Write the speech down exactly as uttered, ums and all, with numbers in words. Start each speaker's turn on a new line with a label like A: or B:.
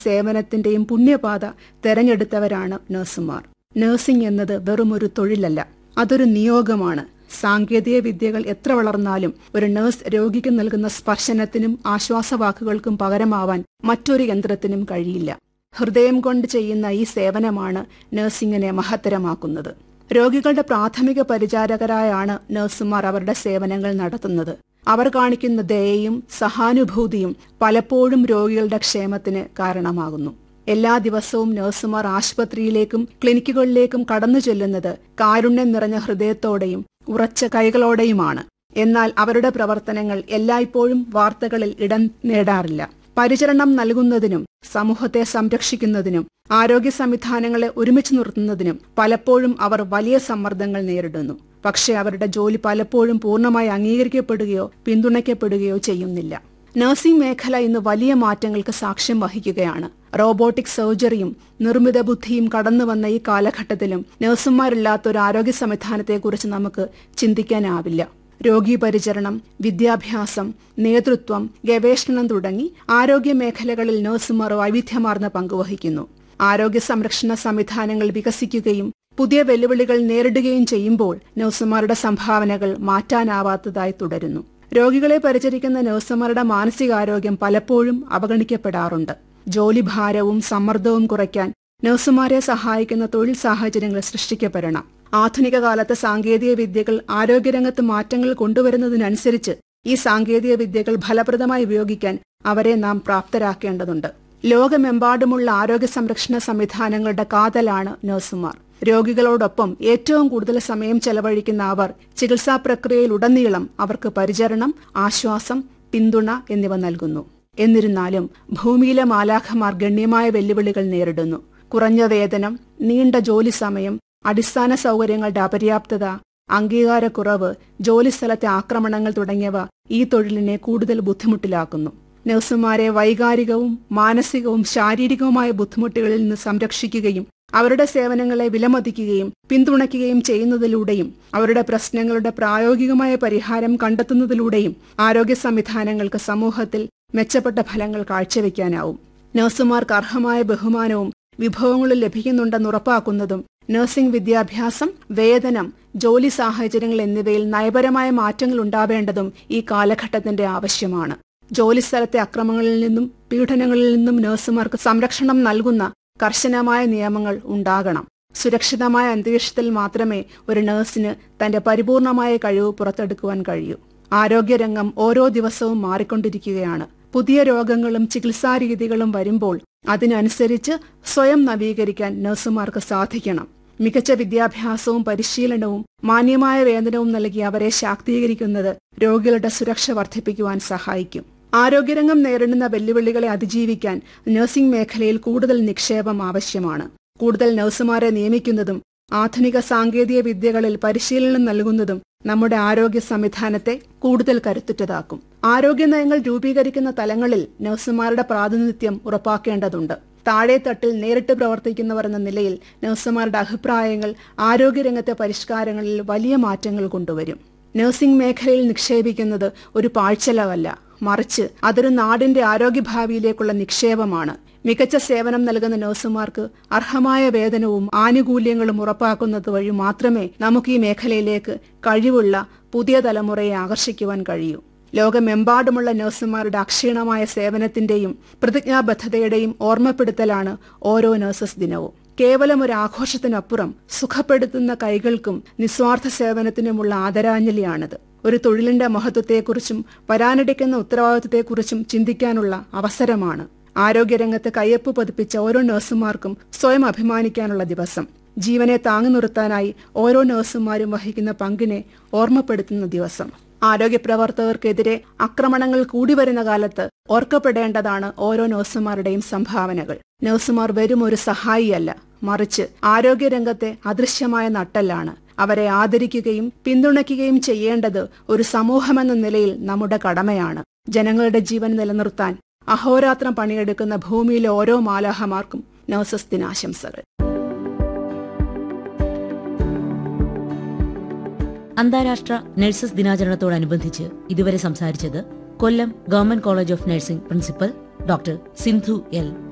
A: സേവനത്തിന്റെയും പുണ്യപാത തെരഞ്ഞെടുത്തവരാണ് നഴ്സുമാർ. നഴ്സിംഗ് എന്നത് വെറുമൊരു തൊഴിലല്ല, അതൊരു നിയോഗമാണ്. സാങ്കേതിക വിദ്യകൾ എത്ര വളർന്നാലും ഒരു നഴ്സ് രോഗിക്ക് നൽകുന്ന സ്പർശനത്തിനും ആശ്വാസവാക്കുകൾക്കും പകരമാവാൻ മറ്റൊരു യന്ത്രത്തിനും കഴിയില്ല. ഹൃദയം കൊണ്ട് ചെയ്യുന്ന ഈ സേവനമാണ് നഴ്സിംഗിനെ മഹത്തരമാക്കുന്നത്. രോഗികളുടെ പ്രാഥമിക പരിചാരകരായാണ് നഴ്സുമാർ അവരുടെ സേവനങ്ങൾ നടത്തുന്നത്. അവർ കാണിക്കുന്ന ദയയും സഹാനുഭൂതിയും പലപ്പോഴും രോഗികളുടെ ക്ഷേമത്തിന് കാരണമാകുന്നു. എല്ലാ ദിവസവും നഴ്സുമാർ ആശുപത്രിയിലേക്കും ക്ലിനിക്കുകളിലേക്കും കടന്നു ചെല്ലുന്നത് കാരുണ്യം നിറഞ്ഞ ഹൃദയത്തോടെയും ഉറച്ച കൈകളോടെയുമാണ്. എന്നാൽ അവരുടെ പ്രവർത്തനങ്ങൾ എല്ലായ്പ്പോഴും വാർത്തകളിൽ ഇടം നേടാറില്ല. പരിചരണം നൽകുന്നതിനും സമൂഹത്തെ സംരക്ഷിക്കുന്നതിനും ആരോഗ്യ സംവിധാനങ്ങളെ ഒരുമിച്ച് നിർത്തുന്നതിനും പലപ്പോഴും അവർ വലിയ സമ്മർദ്ദങ്ങൾ നേരിടുന്നു. പക്ഷേ അവരുടെ ജോലി പലപ്പോഴും പൂർണ്ണമായി അംഗീകരിക്കപ്പെടുകയോ പിന്തുണയ്ക്കപ്പെടുകയോ ചെയ്യുന്നില്ല. നഴ്സിംഗ് മേഖല ഇന്ന് വലിയ മാറ്റങ്ങൾക്ക് സാക്ഷ്യം വഹിക്കുകയാണ്. റോബോട്ടിക് സർജറിയും നിർമ്മിത ബുദ്ധിയും കടന്നുവന്ന ഈ കാലഘട്ടത്തിലും നഴ്സുമാരില്ലാത്ത ഒരു ആരോഗ്യ സംവിധാനത്തെക്കുറിച്ച് നമുക്ക് ചിന്തിക്കാനാവില്ല. രോഗീ പരിചരണം, വിദ്യാഭ്യാസം, നേതൃത്വം, ഗവേഷണം തുടങ്ങി ആരോഗ്യ മേഖലകളിൽ നഴ്സുമാർ വൈവിധ്യമാർന്ന പങ്കുവഹിക്കുന്നു. ആരോഗ്യ സംരക്ഷണ സംവിധാനങ്ങൾ വികസിക്കുകയും പുതിയ വെല്ലുവിളികൾ നേരിടുകയും ചെയ്യുമ്പോൾ നഴ്സുമാരുടെ സംഭാവനകൾ മാറ്റാനാവാത്തതായി തുടരുന്നു. രോഗികളെ പരിചരിക്കുന്ന നഴ്സുമാരുടെ മാനസികാരോഗ്യം പലപ്പോഴും അവഗണിക്കപ്പെടാറുണ്ട്. ജോലിഭാരവും സമ്മർദ്ദവും കുറയ്ക്കാൻ നഴ്സുമാരെ സഹായിക്കുന്ന തൊഴിൽ സാഹചര്യങ്ങൾ സൃഷ്ടിക്കപ്പെടണം. ആധുനിക കാലത്തെ സാങ്കേതിക വിദ്യകൾ ആരോഗ്യരംഗത്ത് മാറ്റങ്ങൾ കൊണ്ടുവരുന്നതിനനുസരിച്ച് ഈ സാങ്കേതിക വിദ്യകൾ ഫലപ്രദമായി ഉപയോഗിക്കാൻ അവരെ നാം പ്രാപ്തരാക്കേണ്ടതുണ്ട്. ലോകമെമ്പാടുമുള്ള ആരോഗ്യ സംരക്ഷണ സംവിധാനങ്ങളുടെ കാതലാണ് നഴ്സുമാർ. രോഗികളോടൊപ്പം ഏറ്റവും കൂടുതൽ സമയം ചെലവഴിക്കുന്ന അവർ ചികിത്സാ പ്രക്രിയയിലുടനീളം അവർക്ക് പരിചരണം, ആശ്വാസം, പിന്തുണ എന്നിവ നൽകുന്നു. എന്നിരുന്നാലും ഭൂമിയിലെ മാലാഖമാർ ഗണ്യമായ വെല്ലുവിളികൾ നേരിടുന്നു. കുറഞ്ഞ വേതനം, നീണ്ട ജോലി സമയം, അടിസ്ഥാന സൗകര്യങ്ങളുടെ അപര്യാപ്തത, അംഗീകാരക്കുറവ്, ജോലിസ്ഥലത്തെ ആക്രമണങ്ങൾ തുടങ്ങിയവ ഈ തൊഴിലിനെ കൂടുതൽ ബുദ്ധിമുട്ടിലാക്കുന്നു. നഴ്സുമാരെ വൈകാരികവും മാനസികവും ശാരീരികവുമായ ബുദ്ധിമുട്ടുകളിൽ നിന്ന് സംരക്ഷിക്കുകയും അവരുടെ സേവനങ്ങളെ വിലമതിക്കുകയും പിന്തുണയ്ക്കുകയും ചെയ്യുന്നതിലൂടെയും അവരുടെ പ്രശ്നങ്ങളുടെ പ്രായോഗികമായ പരിഹാരം കണ്ടെത്തുന്നതിലൂടെയും ആരോഗ്യ സംവിധാനങ്ങൾക്ക് സമൂഹത്തിൽ മെച്ചപ്പെട്ട ഫലങ്ങൾ കാഴ്ചവെക്കാനാവും. നഴ്സുമാർക്ക് അർഹമായ ബഹുമാനവും വിഭവങ്ങളും ലഭിക്കുന്നുണ്ടെന്ന് ഉറപ്പാക്കുന്നതും നഴ്സിംഗ് വിദ്യാഭ്യാസം, വേതനം, ജോലി സാഹചര്യങ്ങൾ എന്നിവയിൽ നയപരമായ മാറ്റങ്ങൾ ഉണ്ടാവേണ്ടതും ഈ കാലഘട്ടത്തിന്റെ ആവശ്യമാണ്. ജോലിസ്ഥലത്തെ അക്രമങ്ങളിൽ നിന്നും പീഡനങ്ങളിൽ നിന്നും നഴ്സുമാർക്ക് സംരക്ഷണം നൽകുന്ന കർശനമായ നിയമങ്ങൾ ഉണ്ടാകണം. സുരക്ഷിതമായ അന്തരീക്ഷത്തിൽ മാത്രമേ ഒരു നഴ്സിന് തന്റെ പരിപൂർണമായ കഴിവ് പുറത്തെടുക്കുവാൻ കഴിയൂ. ആരോഗ്യരംഗം ഓരോ ദിവസവും മാറിക്കൊണ്ടിരിക്കുകയാണ്. പുതിയ രോഗങ്ങളും ചികിത്സാരീതികളും വരുമ്പോൾ അതിനനുസരിച്ച് സ്വയം നവീകരിക്കാൻ നഴ്സുമാർക്ക് സാധിക്കണം. മികച്ച വിദ്യാഭ്യാസവും പരിശീലനവും മാന്യമായ വേതനവും നൽകി അവരെ ശാക്തീകരിക്കുന്നത് രോഗികളുടെ സുരക്ഷ വർദ്ധിപ്പിക്കുവാൻ സഹായിക്കും. ആരോഗ്യരംഗം നേരിടുന്ന വെല്ലുവിളികളെ അതിജീവിക്കാൻ നഴ്സിംഗ് മേഖലയിൽ കൂടുതൽ നിക്ഷേപം ആവശ്യമാണ്. കൂടുതൽ നഴ്സുമാരെ നിയമിക്കുന്നതും ആധുനിക സാങ്കേതിക വിദ്യകളിൽ പരിശീലനം നൽകുന്നതും നമ്മുടെ ആരോഗ്യ സംവിധാനത്തെ കൂടുതൽ കരുത്തുറ്റതാക്കും. ആരോഗ്യ നയങ്ങൾ രൂപീകരിക്കുന്ന തലങ്ങളിൽ നഴ്സുമാരുടെ പ്രാതിനിധ്യം ഉറപ്പാക്കേണ്ടതുണ്ട്. താഴെത്തട്ടിൽ നേരിട്ട് പ്രവർത്തിക്കുന്നവർ എന്ന നിലയിൽ നഴ്സുമാരുടെ അഭിപ്രായങ്ങൾ ആരോഗ്യരംഗത്തെ പരിഷ്കാരങ്ങളിൽ വലിയ മാറ്റങ്ങൾ കൊണ്ടുവരും. നഴ്സിംഗ് മേഖലയിൽ നിക്ഷേപിക്കുന്നത് ഒരു പാഴ്ചെലവല്ല, മറിച്ച് അതൊരു നാടിന്റെ ആരോഗ്യഭാവിയിലേക്കുള്ള നിക്ഷേപമാണ്. മികച്ച സേവനം നൽകുന്ന നഴ്സുമാർക്ക് അർഹമായ വേതനവും ആനുകൂല്യങ്ങളും ഉറപ്പാക്കുന്നത് വഴി മാത്രമേ നമുക്ക് ഈ മേഖലയിലേക്ക് കഴിവുള്ള പുതിയ തലമുറയെ ആകർഷിക്കുവാൻ കഴിയൂ. ലോകമെമ്പാടുമുള്ള നഴ്സുമാരുടെ അക്ഷീണമായ സേവനത്തിന്റെയും പ്രതിജ്ഞാബദ്ധതയുടെയും ഓർമ്മപ്പെടുത്തലാണ് ഓരോ നഴ്സസ് ദിനവും. കേവലം ഒരു ആഘോഷത്തിനപ്പുറം സുഖപ്പെടുത്തുന്ന കൈകൾക്കും നിസ്വാർത്ഥ സേവനത്തിനുമുള്ള ആദരാഞ്ജലിയാണിത്. ഒരു തൊഴിലിന്റെ മഹത്വത്തെക്കുറിച്ചും വരാനിടയ്ക്കുന്ന ഉത്തരവാദിത്വത്തെക്കുറിച്ചും ചിന്തിക്കാനുള്ള അവസരമാണ്. ആരോഗ്യരംഗത്ത് കയ്യൊപ്പ് പതിപ്പിച്ച ഓരോ നഴ്സുമാർക്കും സ്വയം അഭിമാനിക്കാനുള്ള ദിവസം. ജീവനെ താങ്ങി നിർത്താനായി ഓരോ നഴ്സുമാരും വഹിക്കുന്ന പങ്കിനെ ഓർമ്മപ്പെടുത്തുന്ന ദിവസം. ആരോഗ്യ പ്രവർത്തകർക്കെതിരെ ആക്രമണങ്ങൾ കൂടി വരുന്ന കാലത്ത് ഓർക്കപ്പെടേണ്ടതാണ് ഓരോ നഴ്സുമാരുടെയും സംഭാവനകൾ. നഴ്സുമാർ വെറും ഒരു സഹായിയല്ല, മറിച്ച് ആരോഗ്യരംഗത്തെ അദൃശ്യമായ നട്ടെല്ലാണ്. അവരെ ആദരിക്കുകയും പിന്തുണയ്ക്കുകയും ചെയ്യേണ്ടത് ഒരു സമൂഹമെന്ന നിലയിൽ നമ്മുടെ കടമയാണ്. ജനങ്ങളുടെ ജീവൻ നിലനിർത്താൻ അഹോരാത്രം പണിയെടുക്കുന്ന ഭൂമിയിലെ ഓരോ മാലാഹമാർക്കും നഴ്സസ് ദിനാശംസകൾ.
B: അന്താരാഷ്ട്ര നഴ്സസ് ദിനാചരണത്തോടനുബന്ധിച്ച് ഇതുവരെ സംസാരിച്ചത് കൊല്ലം government college of nursing principal doctor Sindhu L.